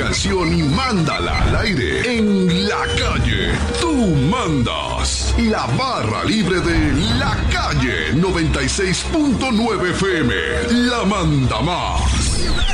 canción y mándala al aire. En la calle, tú mandas. La barra libre de La Calle 96.9 FM. La manda más.